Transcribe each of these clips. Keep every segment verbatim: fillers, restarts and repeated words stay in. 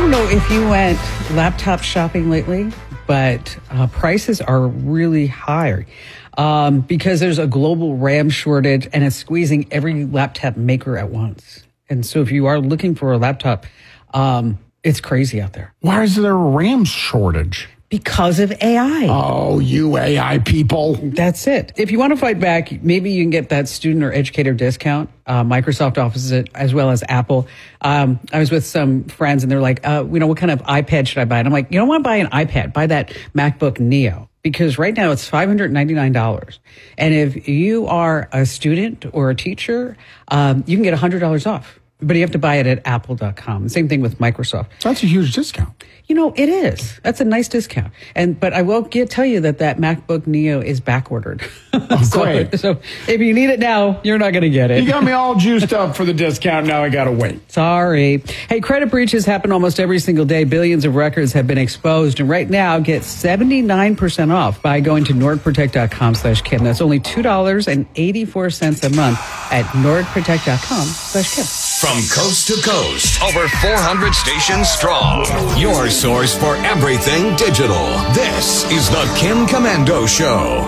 don't know if you went laptop shopping lately, but uh, prices are really high um, because there's a global RAM shortage and it's squeezing every laptop maker at once. And so if you are looking for a laptop, um, it's crazy out there. Why is there a RAM shortage? Because of A I. Oh, you A I people. That's it. If you want to fight back, maybe you can get that student or educator discount. Uh, Microsoft offers it as well as Apple. Um, I was with some friends and they're like, uh, you know, what kind of iPad should I buy? And I'm like, you don't want to buy an iPad. Buy that MacBook Neo. Because right now it's five hundred ninety-nine dollars. And if you are a student or a teacher, um, you can get one hundred dollars off. But you have to buy it at apple dot com. Same thing with Microsoft. That's a huge discount. You know, it is. That's a nice discount. And but I will get, tell you that that MacBook Neo is back ordered. Oh, so, great. So if you need it now, you're not going to get it. You got me all juiced up for the discount. Now I got to wait. Sorry. Hey, credit breaches happen almost every single day. Billions of records have been exposed. And right now, get seventy-nine percent off by going to nordprotect dot com slash Kim. That's only two dollars and eighty-four cents a month at nordprotect dot com slash Kim. From coast to coast, over four hundred stations strong. Your source for everything digital. This is the Kim Komando Show.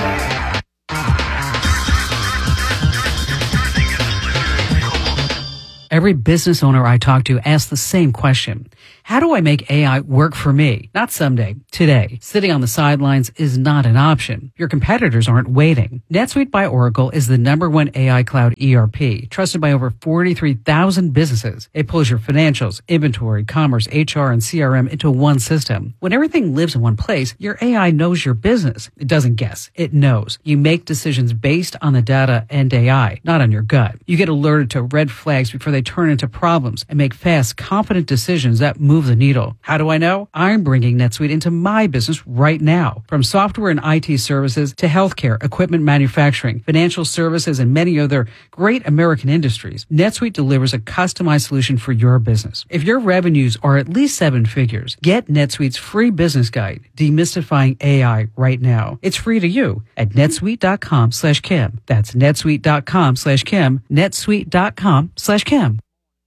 Every business owner I talk to asks the same question. How do I make A I work for me? Not someday, today. Sitting on the sidelines is not an option. Your competitors aren't waiting. NetSuite by Oracle is the number one A I cloud E R P, trusted by over forty-three thousand businesses. It pulls your financials, inventory, commerce, H R, and C R M into one system. When everything lives in one place, your A I knows your business. It doesn't guess. It knows. You make decisions based on the data and A I, not on your gut. You get alerted to red flags before they turn into problems and make fast, confident decisions that move the needle. How do I know? I'm bringing NetSuite into my business right now. From software and I T services to healthcare, equipment manufacturing, financial services, and many other great American industries, NetSuite delivers a customized solution for your business. If your revenues are at least seven figures, get NetSuite's free business guide, Demystifying A I, right now. It's free to you at netsuite dot com slash Kim. That's netsuite dot com slash Kim, netsuite dot com slash Kim.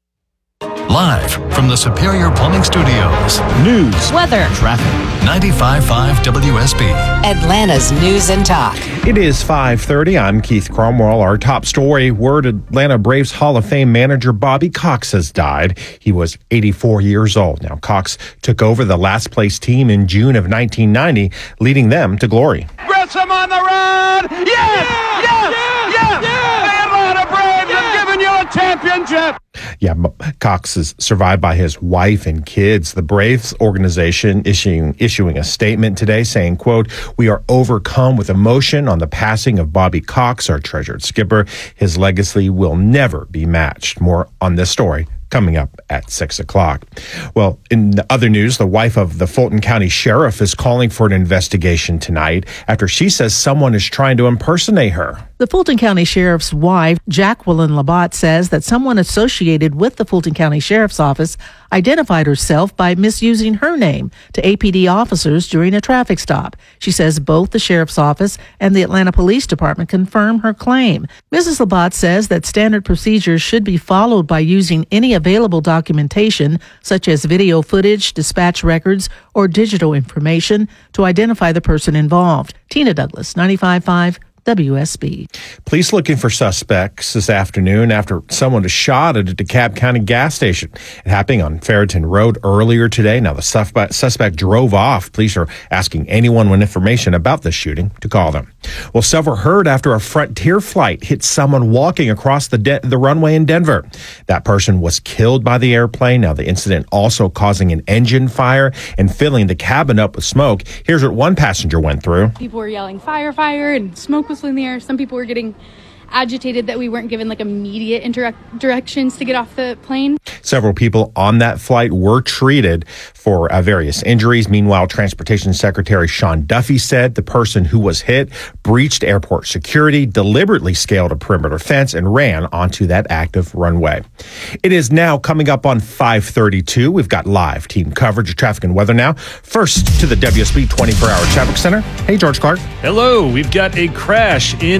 Live from the Superior Plumbing Studios. News, weather, traffic. ninety-five point five W S B. Atlanta's News and Talk. It is five thirty. I'm Keith Cromwell. Our top story, word Atlanta Braves Hall of Fame manager Bobby Cox has died. He was eighty-four years old. Now, Cox took over the last place team in June of nineteen ninety, leading them to glory. Grissom on the run! Yes! Yes! Yes! Yes! yes! The Atlanta Braves yes! have given you a championship! Yeah, Cox is survived by his wife and kids. The Braves organization issuing issuing a statement today saying, quote, "We are overcome with emotion on the passing of Bobby Cox, our treasured skipper. His legacy will never be matched." More on this story coming up at six o'clock. Well, in the other news, the wife of the Fulton County Sheriff is calling for an investigation tonight after she says someone is trying to impersonate her. The Fulton County Sheriff's wife, Jacqueline Labatt, says that someone associated with the Fulton County Sheriff's Office identified herself by misusing her name to A P D officers during a traffic stop. She says both the Sheriff's Office and the Atlanta Police Department confirm her claim. Missus Labatt says that standard procedures should be followed by using any available documentation, such as video footage, dispatch records, or digital information to identify the person involved. Tina Douglas, ninety-five point five W S B. Police looking for suspects this afternoon after someone was shot at a DeKalb County gas station. It happened on Ferreton Road earlier today. Now the suspect, suspect drove off. Police are asking anyone with information about this shooting to call them. Well, several heard after a Frontier flight hit someone walking across the de- the runway in Denver. That person was killed by the airplane. Now the incident also causing an engine fire and filling the cabin up with smoke. Here's what one passenger went through. People were yelling fire, fire, and smoke was in the air. Some people were getting agitated that we weren't given like immediate indirect directions to get off the plane. Several people on that flight were treated for uh, various injuries. Meanwhile, Transportation Secretary Sean Duffy said the person who was hit breached airport security, deliberately scaled a perimeter fence, and ran onto that active runway. It is now coming up on five thirty-two. We've got live team coverage of traffic and weather now. First to the W S B twenty-four hour Traffic Center. Hey, George Clark. Hello. We've got a crash in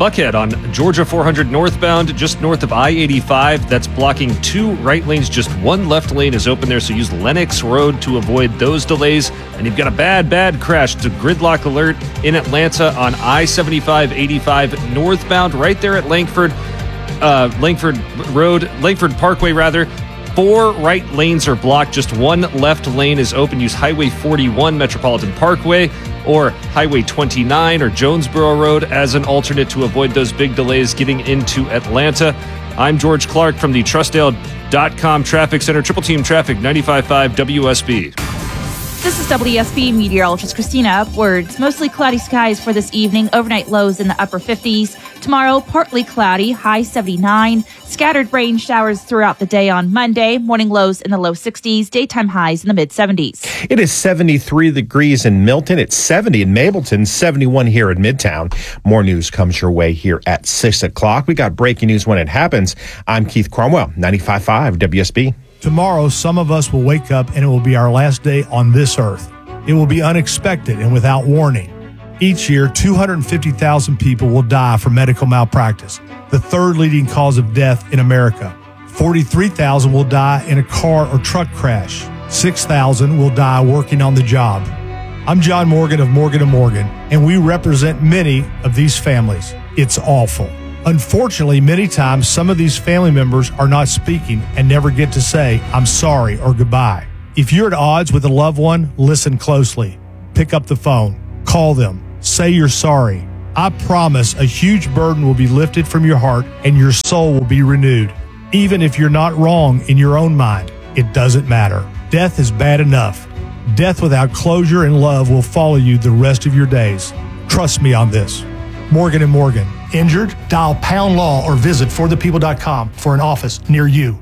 Buckhead on Georgia four hundred northbound, just north of I eighty-five. That's blocking two right lanes. Just one left lane is open there, so use Lennox Road to avoid those delays. And you've got a bad, bad crash to gridlock alert in Atlanta on I seventy-five eighty-five northbound, right there at Langford, uh, Langford Road, Langford Parkway, rather. Four right lanes are blocked. Just one left lane is open. Use Highway forty-one Metropolitan Parkway or Highway twenty-nine or Jonesboro Road as an alternate to avoid those big delays getting into Atlanta. I'm George Clark from the Trustdale dot com Traffic Center. Triple Team Traffic, ninety-five point five W S B. This is W S B meteorologist Christina Upwards. Mostly cloudy skies for this evening. Overnight lows in the upper fifties. Tomorrow, partly cloudy, high seventy-nine. Scattered rain showers throughout the day on Monday. Morning lows in the low sixties. Daytime highs in the mid seventies. It is seventy-three degrees in Milton. It's seventy in Mableton, seventy-one here in Midtown. More news comes your way here at six o'clock. We got breaking news when it happens. I'm Keith Cromwell, ninety-five point five W S B. Tomorrow, some of us will wake up and it will be our last day on this earth. It will be unexpected and without warning. Each year, two hundred fifty thousand people will die from medical malpractice, the third leading cause of death in America. forty-three thousand will die in a car or truck crash. six thousand will die working on the job. I'm John Morgan of Morgan and Morgan, and we represent many of these families. It's awful. Unfortunately, many times some of these family members are not speaking and never get to say, I'm sorry or goodbye. If you're at odds with a loved one, listen closely. Pick up the phone. Call them. Say you're sorry. I promise a huge burden will be lifted from your heart and your soul will be renewed. Even if you're not wrong in your own mind, it doesn't matter. Death is bad enough. Death without closure and love will follow you the rest of your days. Trust me on this. Morgan and Morgan. Injured? Dial Pound Law or visit for the people dot com for an office near you.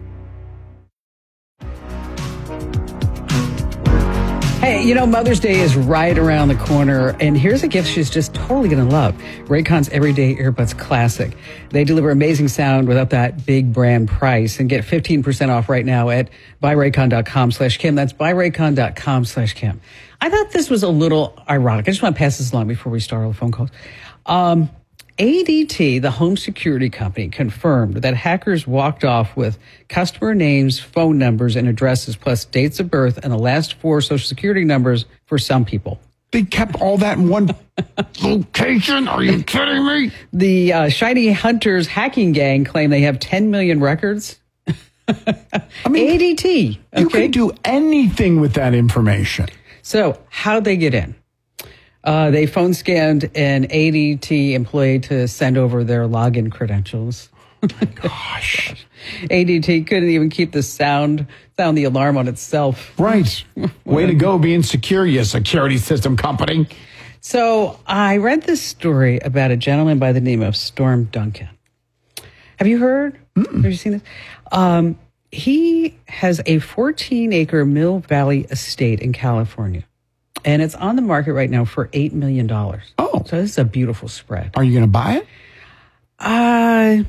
Hey, you know, Mother's Day is right around the corner, and here's a gift she's just totally going to love. Raycon's Everyday Earbuds Classic. They deliver amazing sound without that big brand price, and get fifteen percent off right now at buy raycon dot com slash Kim. That's buy raycon dot com slash Kim. I thought this was a little ironic. I just want to pass this along before we start all the phone calls. Um, A D T, the home security company, confirmed that hackers walked off with customer names, phone numbers, and addresses, plus dates of birth and the last four social security numbers for some people. They kept all that in one location? Are you kidding me? The uh, Shiny Hunters hacking gang claim they have ten million records. I mean, A D T. Okay? You can do anything with that information. So how'd they get in? Uh, they phone scanned an A D T employee to send over their login credentials. Oh my gosh. A D T couldn't even keep the sound, sound the alarm on itself. Right. Way to go being secure, you security system company. So I read this story about a gentleman by the name of Storm Duncan. Have you heard? Mm-mm. Have you seen this? Um, he has a fourteen acre Mill Valley estate in California. And it's on the market right now for eight million dollars. Oh. So this is a beautiful spread. Are you going to buy it? Uh,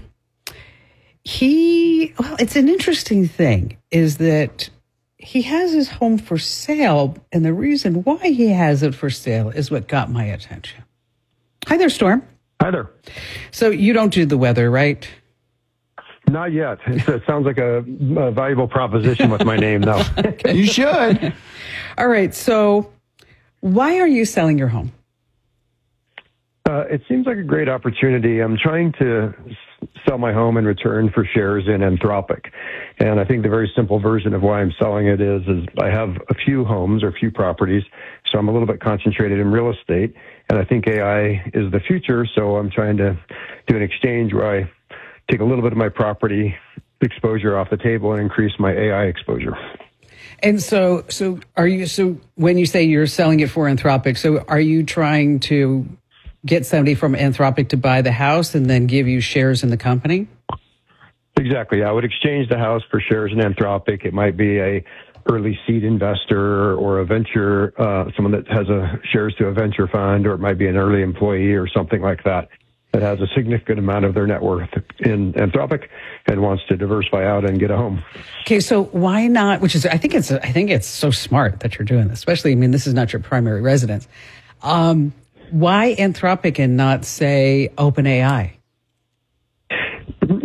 he, well, it's an interesting thing is that he has his home for sale. And the reason why he has it for sale is what got my attention. Hi there, Storm. Hi there. So you don't do the weather, right? Not yet. It sounds like a, a valuable proposition with my name, though. You should. All right. So why are you selling your home? Uh, it seems like a great opportunity. I'm trying to s- sell my home in return for shares in Anthropic. And I think the very simple version of why I'm selling it is, is I have a few homes or a few properties, so I'm a little bit concentrated in real estate. And I think A I is the future, so I'm trying to do an exchange where I take a little bit of my property exposure off the table and increase my A I exposure. And so, so are you, so when you say you're selling it for Anthropic, so are you trying to get somebody from Anthropic to buy the house and then give you shares in the company? Exactly. I would exchange the house for shares in Anthropic. It might be a early seed investor or a venture, uh, someone that has a shares to a venture fund, or it might be an early employee or something like that that has a significant amount of their net worth in Anthropic and wants to diversify out and get a home. Okay, so why not? Which is, I think it's, I think it's so smart that you're doing this. Especially, I mean, this is not your primary residence. Um, why Anthropic and not say OpenAI?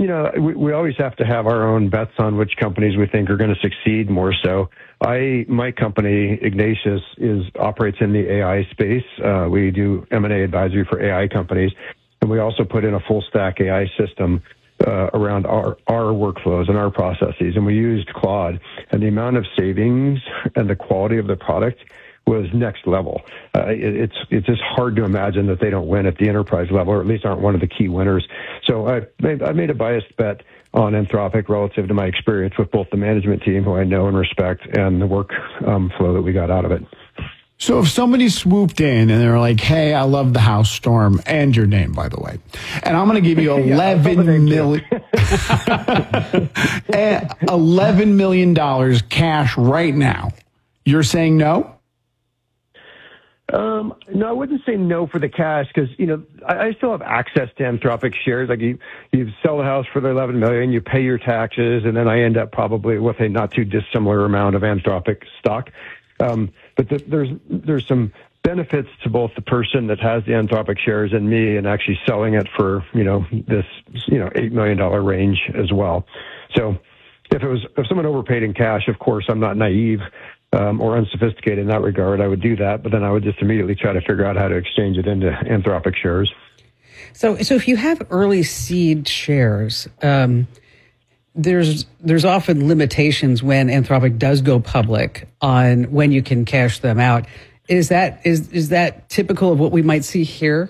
you know, we, we always have to have our own bets on which companies we think are going to succeed more so. I, my company, Ignatius, is operates in the A I space. Uh, we do M and A advisory for A I companies, and we also put in a full stack A I system uh, around our, our workflows and our processes. And we used Claude, and the amount of savings and the quality of the product was next level. Uh, it, it's it's just hard to imagine that they don't win at the enterprise level, or at least aren't one of the key winners. So I made, I made a biased bet on Anthropic relative to my experience with both the management team, who I know and respect, and the work um, flow that we got out of it. So if somebody swooped in and they're like, hey, I love the house, Storm, and your name, by the way, and I'm going to give you eleven million, eleven million dollars cash right now, you're saying no? Um, no, I wouldn't say no for the cash because, you know, I, I still have access to Anthropic shares. Like you, you sell the house for the eleven million, you pay your taxes, and then I end up probably with a not too dissimilar amount of Anthropic stock. Um, but the, there's, there's some benefits to both the person that has the Anthropic shares and me, and actually selling it for, you know, this, you know, eight million dollars range as well. So if it was, if someone overpaid in cash, of course, I'm not naive. Um, or unsophisticated in that regard, I would do that, but then I would just immediately try to figure out how to exchange it into Anthropic shares. So, so if you have early seed shares, um, there's there's often limitations when Anthropic does go public on when you can cash them out. Is that is is that typical of what we might see here?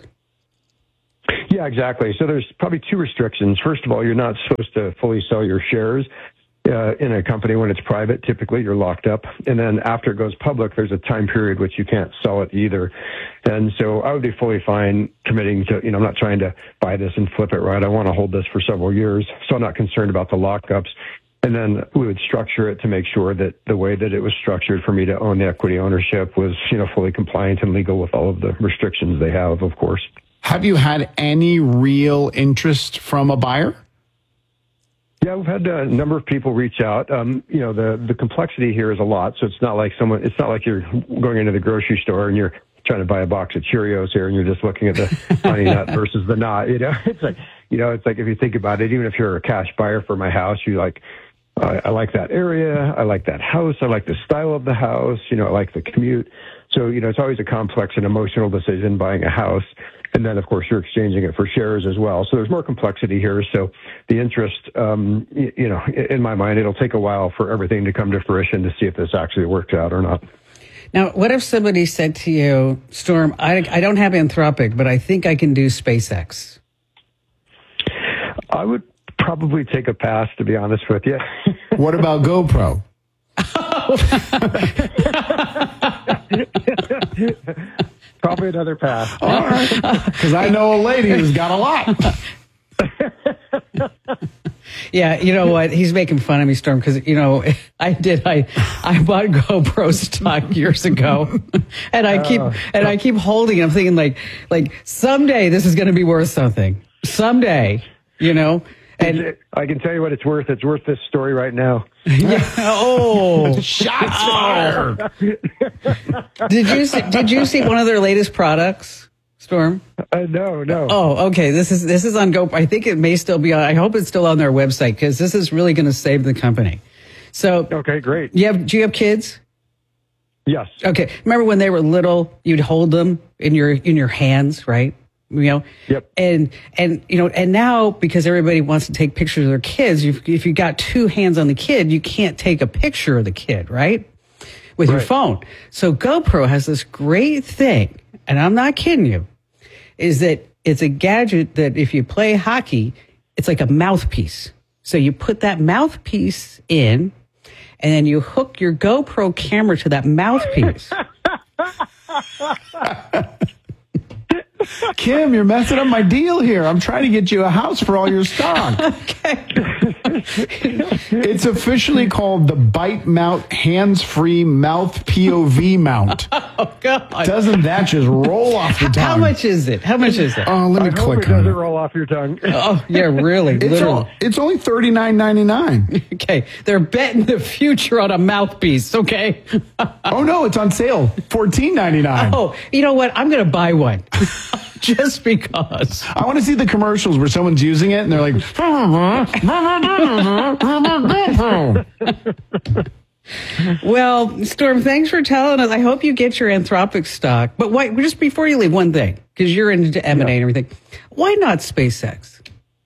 Yeah, exactly. So there's probably two restrictions. First of all, you're not supposed to fully sell your shares. Uh, in a company when it's private, typically you're locked up. And then after it goes public, there's a time period which you can't sell it either. And so I would be fully fine committing to, you know, I'm not trying to buy this and flip it, right? I want to hold this for several years. So I'm not concerned about the lockups. And then we would structure it to make sure that the way that it was structured for me to own the equity ownership was, you know, fully compliant and legal with all of the restrictions they have, of course. Have you had any real interest from a buyer? Yeah, we've had a number of people reach out. Um, you know, the, the complexity here is a lot. So it's not like someone, it's not like you're going into the grocery store and you're trying to buy a box of Cheerios here and you're just looking at the honey nut versus the not, you know, it's like, you know, it's like if you think about it, even if you're a cash buyer for my house, you like, uh, I like that area. I like that house. I like the style of the house. You know, I like the commute. So, you know, it's always a complex and emotional decision buying a house. And then, of course, you're exchanging it for shares as well. So there's more complexity here. So the interest, um, you, you know, in my mind, it'll take a while for everything to come to fruition to see if this actually works out or not. Now, what if somebody said to you, Storm, I, I don't have Anthropic, but I think I can do SpaceX? I would probably take a pass, to be honest with you. What about GoPro? Probably another pass. All right. Because I know a lady who's got a lot. Yeah, you know what? He's making fun of me, Storm, because, you know, I did. I I bought GoPro stock years ago, and I keep and I keep holding it. I'm thinking like like someday this is going to be worth something. Someday, you know. And I can tell you what it's worth. It's worth this story right now. Yeah. Oh, shots fired! Did you see, did you see one of their latest products, Storm? Uh, no, no. Oh, okay. This is this is on GoPro. I think it may still be on. I hope it's still on their website because this is really going to save the company. So, okay, great. You have? Do you have kids? Yes. Okay. Remember when they were little? You'd hold them in your in your hands, right? You know, yep. And, and, you know, and now because everybody wants to take pictures of their kids, if, if you got two hands on the kid, you can't take a picture of the kid, right? With right. your phone. So GoPro has this great thing, and I'm not kidding you, is that it's a gadget that if you play hockey, it's like a mouthpiece. So you put that mouthpiece in, and then you hook your GoPro camera to that mouthpiece. Kim, you're messing up my deal here. I'm trying to get you a house for all your stock. Okay. It's officially called the Bite Mount Hands-Free Mouth P O V Mount. Oh, God. Doesn't that just roll off the tongue? How much is it? How much is it? Oh, let me I click hope it on doesn't it. roll off your tongue. Oh, yeah, really, it's literally. All, it's only thirty-nine ninety-nine. Okay, they're betting the future on a mouthpiece, okay? Oh, no, it's on sale, fourteen ninety-nine. Oh, you know what? I'm going to buy one. Just because. I want to see the commercials where someone's using it and they're like, well, Storm, thanks for telling us. I hope you get your Anthropic stock. But why, just before you leave, one thing, because you're into M and A and everything. Why not SpaceX?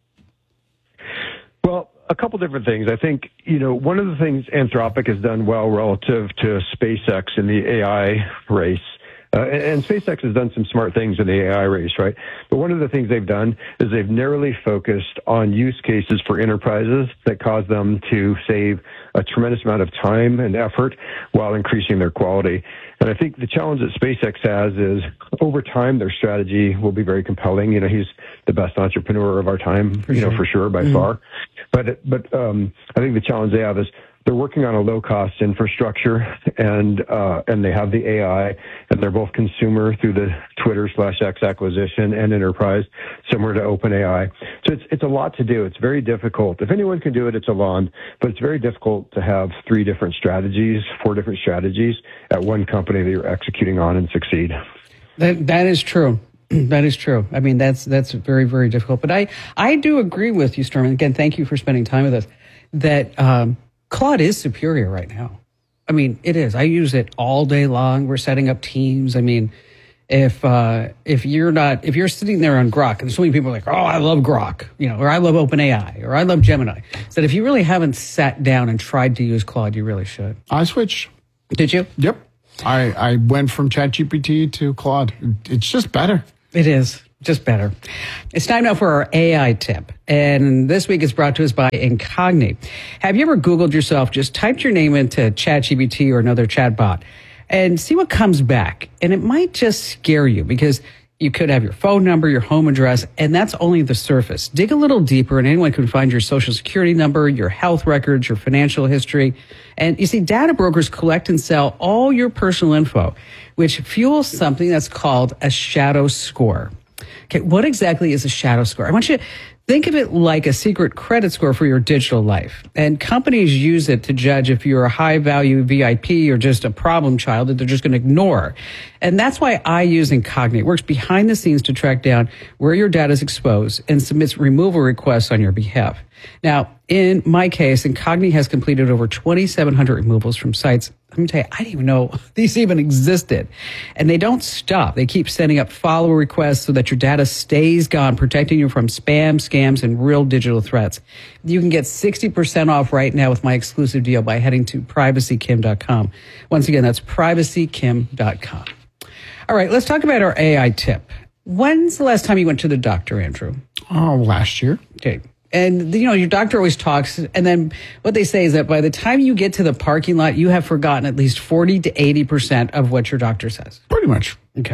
Well, a couple different things. I think, you know, one of the things Anthropic has done well relative to SpaceX in the A I race, uh, and, and SpaceX has done some smart things in the A I race, right? But one of the things they've done is they've narrowly focused on use cases for enterprises that cause them to save a tremendous amount of time and effort while increasing their quality. And I think the challenge that SpaceX has is over time, their strategy will be very compelling. You know, he's the best entrepreneur of our time, for you sure. know, for sure, by mm-hmm. far. But, but, um, I think the challenge they have is they're working on a low cost infrastructure and, uh, and they have the A I and they're both consumer through the Twitter slash X acquisition and enterprise, similar to OpenAI. So it's, it's a lot to do. It's very difficult. If anyone can do it, it's Elon, but it's very difficult to have three different strategies, four different strategies at one company that you're executing on and succeed. That, that is true. That is true. I mean, that's, that's very, very difficult. But I, I do agree with you, Storm. And again, thank you for spending time with us, that, um, Claude is superior right now. I mean, it is. I use it all day long. We're setting up teams. I mean, if uh, if you're not, if you're sitting there on Grok, and so many people are like, oh, I love Grok, you know, or I love OpenAI, or I love Gemini. So if you really haven't sat down and tried to use Claude, you really should. I switched. Did you? Yep. I, I went from ChatGPT to Claude. It's just better. It is. Just better. It's time now for our A I tip. And this week is brought to us by Incogni. Have you ever Googled yourself, just typed your name into ChatGPT or another chatbot and see what comes back? And it might just scare you because you could have your phone number, your home address, and that's only the surface. Dig a little deeper and anyone can find your social security number, your health records, your financial history. And you see, data brokers collect and sell all your personal info, which fuels something that's called a shadow score. Okay, what exactly is a shadow score? I want you to think of it like a secret credit score for your digital life. And companies use it to judge if you're a high-value V I P or just a problem child that they're just going to ignore. And that's why I use Incogni. It works behind the scenes to track down where your data is exposed and submits removal requests on your behalf. Now, in my case, Incogni has completed over twenty-seven hundred removals from sites. Let me tell you, I didn't even know these even existed. And they don't stop. They keep sending up follow requests so that your data stays gone, protecting you from spam, scams, and real digital threats. You can get sixty percent off right now with my exclusive deal by heading to privacy kim dot com. Once again, that's privacy kim dot com. All right, let's talk about our A I tip. When's the last time you went to the doctor, Andrew? Oh, last year. Okay. And, you know, your doctor always talks, and then what they say is that by the time you get to the parking lot, you have forgotten at least forty to eighty percent of what your doctor says. Pretty much. Okay.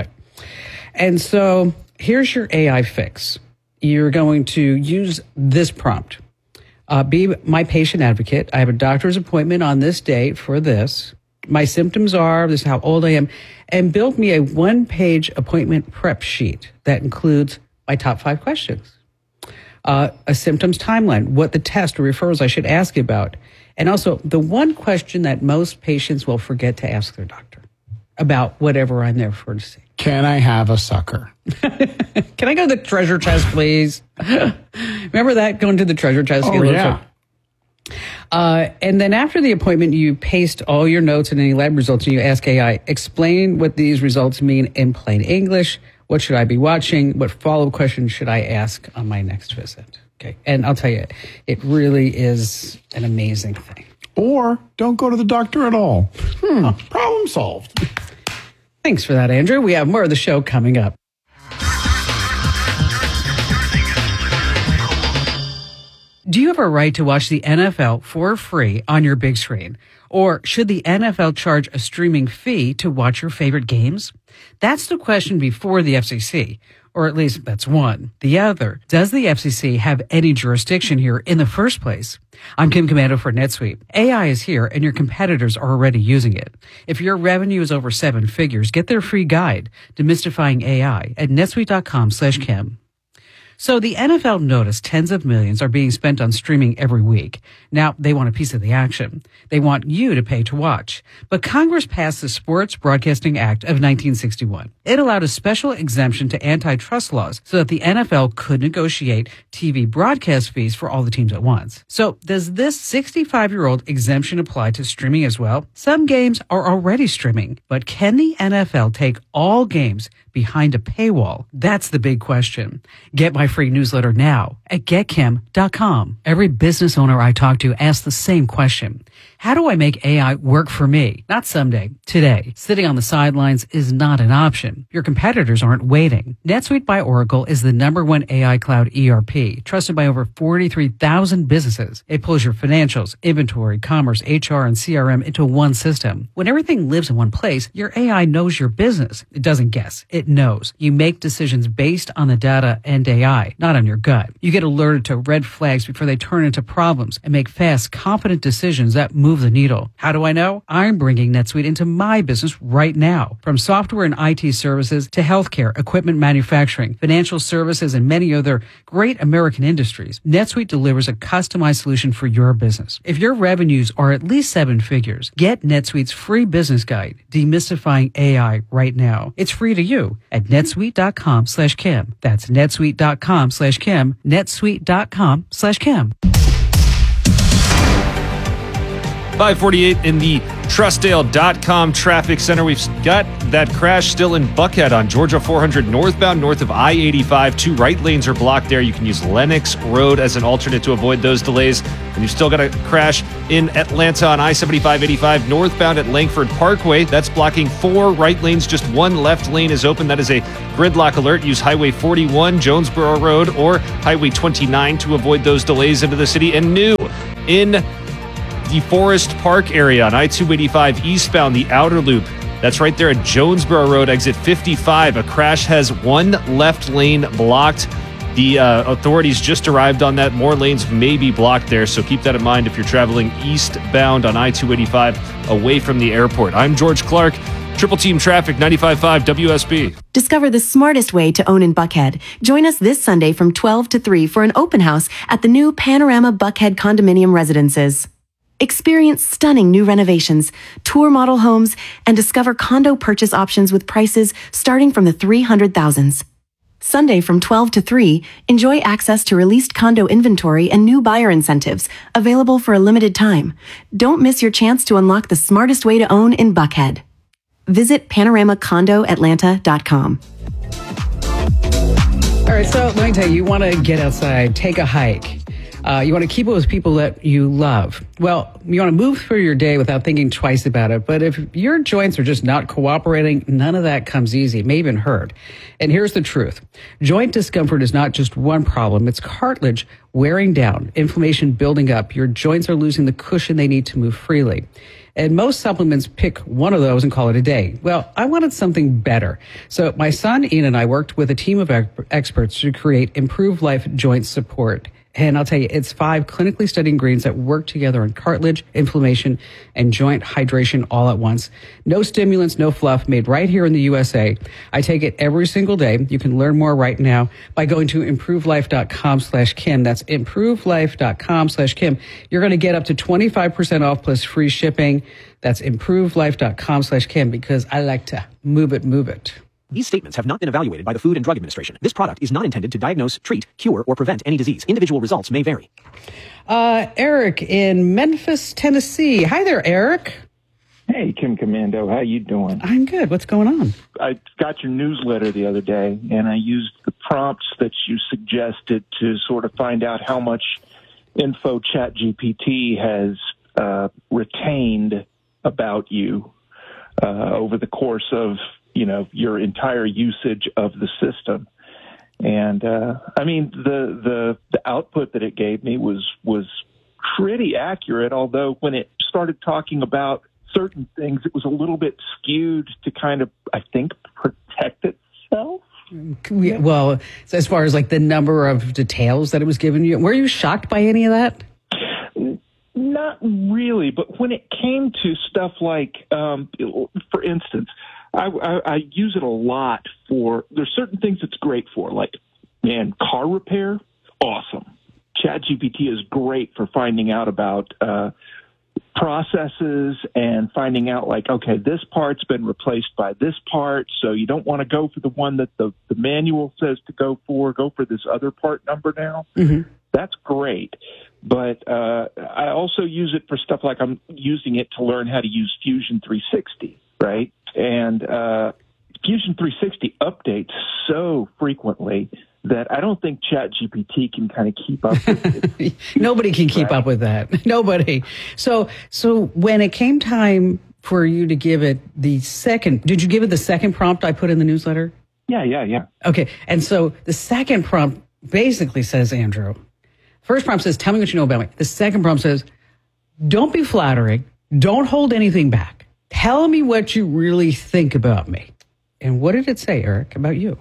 And so here's your A I fix. You're going to use this prompt. Uh, be my patient advocate. I have a doctor's appointment on this date for this. My symptoms are, this is how old I am, and build me a one-page appointment prep sheet that includes my top five questions. Uh, a symptoms timeline, what the test or referrals I should ask about. And also the one question that most patients will forget to ask their doctor about whatever I'm there for to see. Can I have a sucker? Can I go to the treasure chest, please? Remember that, going to the treasure chest? Oh, yeah. Uh, and then after the appointment, you paste all your notes and any lab results and you ask A I, explain what these results mean in plain English. What should I be watching? What follow-up questions should I ask on my next visit? Okay. And I'll tell you, it really is an amazing thing. Or don't go to the doctor at all. Hmm, problem solved. Thanks for that, Andrew. We have more of the show coming up. Do you have a right to watch the N F L for free on your big screen? Or should the N F L charge a streaming fee to watch your favorite games? That's the question before the F C C, or at least that's one. The other, does the F C C have any jurisdiction here in the first place? I'm Kim Komando for NetSuite. A I is here and your competitors are already using it. If your revenue is over seven figures, get their free guide, Demystifying A I, at netsuite dot com slash Kim. So the N F L noticed tens of millions are being spent on streaming every week. Now they want a piece of the action. They want you to pay to watch. But Congress passed the Sports Broadcasting Act of nineteen sixty-one. It allowed a special exemption to antitrust laws so that the N F L could negotiate T V broadcast fees for all the teams at once. So does this sixty-five-year-old exemption apply to streaming as well? Some games are already streaming, but can the N F L take all games behind a paywall? That's the big question. Get my free newsletter now at get kim dot com. Every business owner I talk to asks the same question. How do I make A I work for me? Not someday, today. Sitting on the sidelines is not an option. Your competitors aren't waiting. NetSuite by Oracle is the number one A I cloud E R P, trusted by over forty-three thousand businesses. It pulls your financials, inventory, commerce, H R, and C R M into one system. When everything lives in one place, your A I knows your business. It doesn't guess. It knows. You make decisions based on the data and A I, not on your gut. You get alerted to red flags before they turn into problems and make fast, confident decisions that move the needle. How do I know? I'm bringing NetSuite into my business right now. From software and I T services to healthcare, equipment manufacturing, financial services, and many other great American industries, NetSuite delivers a customized solution for your business. If your revenues are at least seven figures, get NetSuite's free business guide, Demystifying A I, right now. It's free to you at netsuite.com slash Kim. That's netsuite.com slash Kim, netsuite.com slash Kim. five forty-eight in the Trustdale dot com traffic center. We've got that crash still in Buckhead on Georgia four hundred northbound, north of I eighty-five. Two right lanes are blocked there. You can use Lennox Road as an alternate to avoid those delays. And you've still got a crash in Atlanta on I seventy-five eighty-five northbound at Langford Parkway. That's blocking four right lanes. Just one left lane is open. That is a gridlock alert. Use Highway forty-one, Jonesboro Road, or Highway twenty-nine to avoid those delays into the city. And new in the Forest Park area on I two eighty-five eastbound, the outer loop. That's right there at Jonesboro Road, exit fifty-five. A crash has one left lane blocked. The uh, authorities just arrived on that. More lanes may be blocked there, so keep that in mind if you're traveling eastbound on I two eighty-five away from the airport. I'm George Clark, Triple Team Traffic, ninety-five point five W S B. Discover the smartest way to own in Buckhead. Join us this Sunday from twelve to three for an open house at the new Panorama Buckhead Condominium Residences. Experience stunning new renovations, tour model homes, and discover condo purchase options with prices starting from the three hundred thousands. Sunday from twelve to three, enjoy access to released condo inventory and new buyer incentives available for a limited time. Don't miss your chance to unlock the smartest way to own in Buckhead. Visit panorama condo atlanta dot com. All right, so let me tell you, you want to get outside, take a hike. Uh, you want to keep it with people that you love. Well, you want to move through your day without thinking twice about it. But if your joints are just not cooperating, none of that comes easy. It may even hurt. And here's the truth. Joint discomfort is not just one problem. It's cartilage wearing down, inflammation building up. Your joints are losing the cushion they need to move freely. And most supplements pick one of those and call it a day. Well, I wanted something better. So my son Ian and I worked with a team of experts to create Improved Life Joint Support. And I'll tell you, it's five clinically studied ingredients that work together on cartilage, inflammation, and joint hydration all at once. No stimulants, no fluff, made right here in the U S A. I take it every single day. You can learn more right now by going to improvelife.com slash Kim. That's improvelife.com slash Kim. You're going to get up to twenty-five percent off plus free shipping. That's improvelife.com slash Kim because I like to move it, move it. These statements have not been evaluated by the Food and Drug Administration. This product is not intended to diagnose, treat, cure, or prevent any disease. Individual results may vary. Uh, Eric in Memphis, Tennessee. Hi there, Eric. Hey, Kim Commando. How you doing? I'm good. What's going on? I got your newsletter the other day, and I used the prompts that you suggested to sort of find out how much info ChatGPT has uh, retained about you uh, over the course of you know, your entire usage of the system. And, uh, I mean, the, the, the output that it gave me was, was pretty accurate, although when it started talking about certain things, it was a little bit skewed to kind of, I think, protect itself. Well, so as far as like the number of details that it was giving you, were you shocked by any of that? Not really, but when it came to stuff like, um, for instance, I, I, I use it a lot for, there's certain things it's great for, like Man, car repair, awesome. ChatGPT is great for finding out about uh, processes and finding out, like, okay, this part's been replaced by this part, so you don't want to go for the one that the, the manual says to go for. Go for this other part number now. Mm-hmm. That's great. But uh, I also use it for stuff like I'm using it to learn how to use Fusion three sixty, right? And uh, Fusion three sixty updates so frequently that I don't think ChatGPT can kind of keep up with it. Nobody can keep right. up with that. Nobody. So, so when it came time for you to give it the second, did you give it the second prompt I put in the newsletter? Yeah, yeah, yeah. Okay. And so the second prompt basically says, Andrew, first prompt says, tell me what you know about me. The second prompt says, don't be flattering. Don't hold anything back. Tell me what you really think about me. And what did it say, Eric, about you?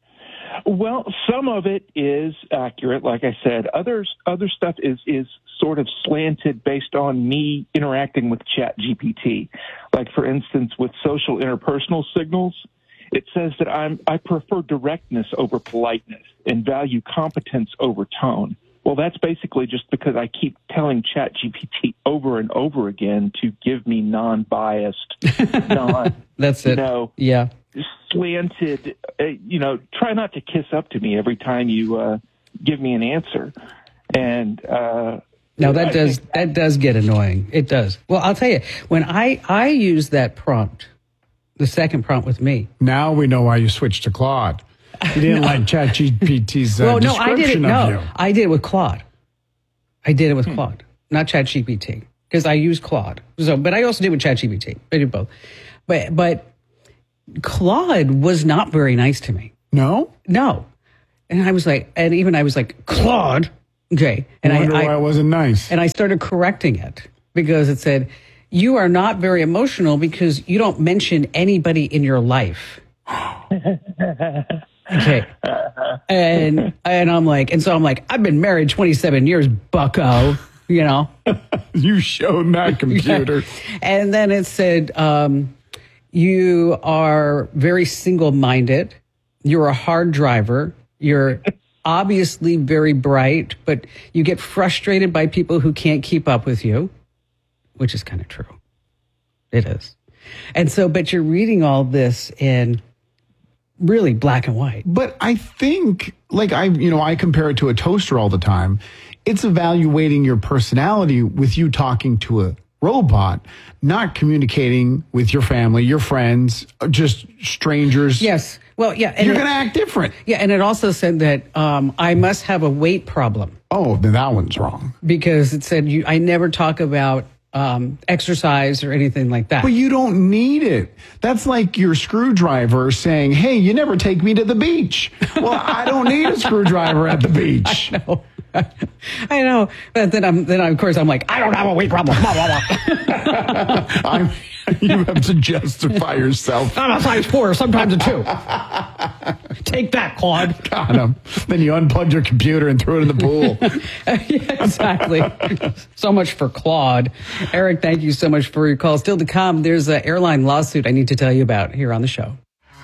Well, some of it is accurate, like I said. Others, other stuff is is sort of slanted based on me interacting with ChatGPT. Like, for instance, with social interpersonal signals, it says that I'm I prefer directness over politeness and value competence over tone. Well, that's basically just because I keep telling ChatGPT over and over again to give me non-biased, non. That's it. You know, yeah. slanted, uh, you know, try not to kiss up to me every time you uh, give me an answer. And uh, now that I does think- that does get annoying. It does. Well, I'll tell you, when I I use that prompt, the second prompt with me. Now we know why you switched to Claude. You didn't No. like ChatGPT's uh, well, no, description I did it. of No, you. I did it with Claude. I did it with Hmm. Claude, not ChatGPT, because I use Claude. So, but I also did with ChatGPT. I did both. But but Claude was not very nice to me. No, no. And I was like, and even I was like, Claude, okay. And I wonder I, why I it wasn't nice. And I started correcting it because it said, you are not very emotional because you don't mention anybody in your life. Okay. And and I'm like, and so I'm like, I've been married twenty-seven years, bucko, you know. You showed that computer. And then it said, um, you are very single-minded. You're a hard driver. You're obviously very bright, but you get frustrated by people who can't keep up with you, which is kind of true. It is. And so, but you're reading all this in really black and white. But I think, like I, you know, I compare it to a toaster all the time. It's evaluating your personality with you talking to a robot, not communicating with your family, your friends, just strangers. Yes. Well, yeah. And You're it- going to act different. Yeah. And it also said that um, I must have a weight problem. Oh, then that one's wrong. Because it said you, I never talk about um, exercise or anything like that. But you don't need it. That's like your screwdriver saying, hey, you never take me to the beach. Well, I don't need a screwdriver at the beach. I know. I know. But then I'm, then of course I'm like, I don't have a weight problem. Blah, blah, blah. I'm, you have to justify yourself. I'm a size four, sometimes a two. Take that, Claude. Got him. Then you unplugged your computer and threw it in the pool. Yeah, exactly. So much for Claude. Eric, thank you so much for your call. Still to come, there's an airline lawsuit I need to tell you about here on the show.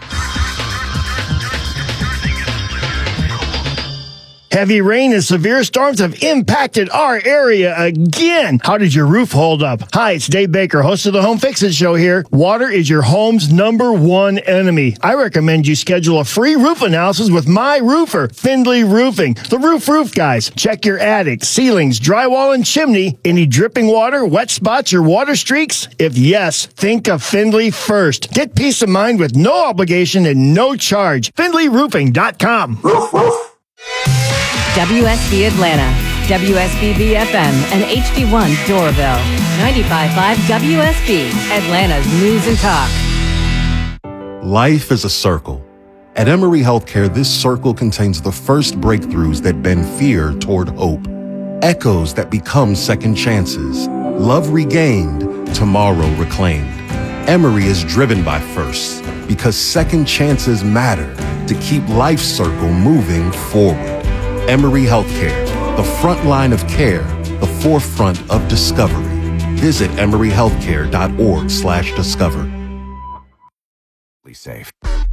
Heavy rain and severe storms have impacted our area again. How did your roof hold up? Hi, it's Dave Baker, host of the Home Fix-It Show here. Water is your home's number one enemy. I recommend you schedule a free roof analysis with my roofer, Findlay Roofing. The Roof Roof guys. Check your attic, ceilings, drywall, and chimney. Any dripping water, wet spots, or water streaks? If yes, think of Findlay first. Get peace of mind with no obligation and no charge. Findlay Roofing dot com. Roof, roof. W S B Atlanta, W S B B F M, and H D one Doraville. ninety-five point five W S B, Atlanta's News and Talk. Life is a circle. At Emory Healthcare, this circle contains the first breakthroughs that bend fear toward hope. Echoes that become second chances. Love regained, tomorrow reclaimed. Emory is driven by firsts because second chances matter to keep life's circle moving forward. Emory Healthcare, the front line of care, the forefront of discovery. Visit emory healthcare dot org slash discover. Safe.